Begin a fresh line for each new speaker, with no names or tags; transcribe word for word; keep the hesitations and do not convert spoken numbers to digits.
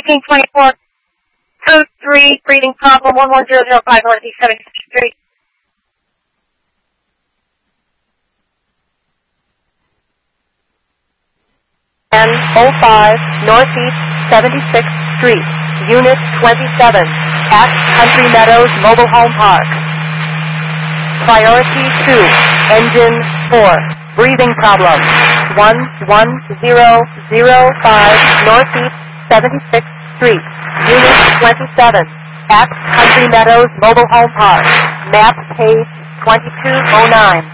fifteen twenty-four, code three, breathing problem, one one zero zero five Northeast seventy-sixth Street.
N oh five Northeast seventy-sixth Street, Unit twenty-seven, at Country Meadows Mobile Home Park. Priority two, engine four, breathing problem, one one zero zero five Northeast seventy-sixth Street, Unit twenty-seven, at Country Meadows Mobile Home Park. Map page twenty-two oh nine.